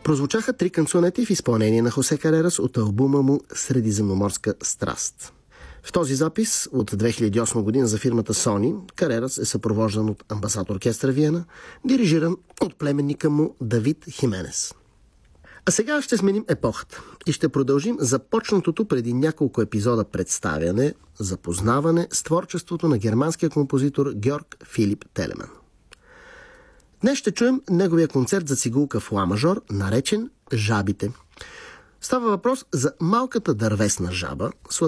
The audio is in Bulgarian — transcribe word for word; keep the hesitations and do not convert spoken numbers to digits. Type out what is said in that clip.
Прозвучаха три канцонети в изпълнение на Хосе Карерас от албума му «Средиземноморска страст». В този запис от две хиляди и осма година за фирмата Sony, Карерас е съпровождан от Амбасад оркестър Виена, дирижиран от племенника му Давид Хименес. А сега ще сменим епохата и ще продължим започнатото преди няколко епизода представяне, запознаване с творчеството на германския композитор Георг Филип Телеман. Днес ще чуем неговия концерт за цигулка в ла мажор, наречен «Жабите». Става въпрос за малката дървесна жаба с